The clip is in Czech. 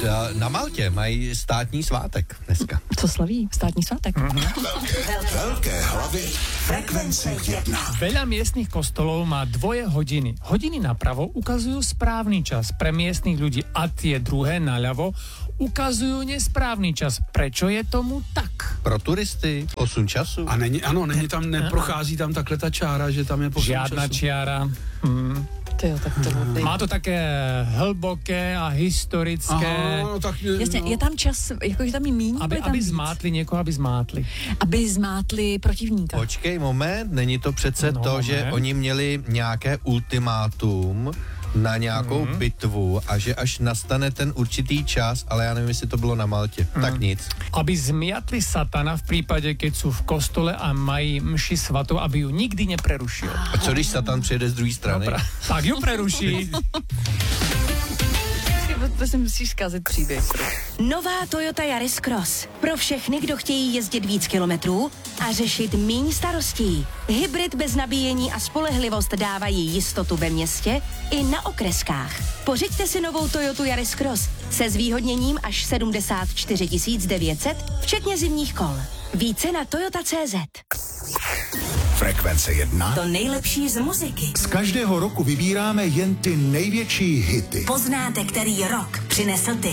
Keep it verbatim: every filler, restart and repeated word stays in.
Na Maltě mají státní svátek dneska. Co slaví? Státní svátek. Mm-hmm. Velké, velké hlavy frekvence jedna. Veľa miestnych kostolov má dvoje hodiny. Hodiny napravo ukazujú správny čas pre miestnych ľudí a tie druhé naľavo ukazujú nesprávny čas. Prečo je tomu tak? Pro turisty posun času. A není, ano, není tam, neprochází tam takhle ta čára, že tam je posun Žiadna času. čiara. Hmm. Tyjo, tak to bude. Má to také hlboké a historické. Aha, no, tak, Jasně, no. je tam čas, jakože tam je míň, Aby, je tam aby víc? zmátli někoho, aby zmátli. Aby zmátli protivníka. Počkej moment, není to přece No, to, moment. že oni měli nějaké ultimátum na nějakou mm. bitvu a že až nastane ten určitý čas, ale já nevím, jestli to bylo na Maltě. Mm. Tak nic. Aby zmiatli satana v prípade, keď sú v kostole a mají mši svatou, aby ju nikdy neprerušil. A co když Satan přijede z druhé strany? No, pra- tak ju preruší. To si musíš zkazit příběh. Nová Toyota Yaris Cross. Pro všechny, kdo chtějí jezdit víc kilometrů a řešit míň starostí. Hybrid bez nabíjení a spolehlivost dávají jistotu ve městě i na okreskách. Pořiďte si novou Toyotu Yaris Cross se zvýhodněním až sedmdesát čtyři tisíc devět set, včetně zimních kol. Více na toyota tečka cé zet. Frekvence jedna. To nejlepší z muziky. Z každého roku vybíráme jen ty největší hity. Poznáte, který rok přinesl ty.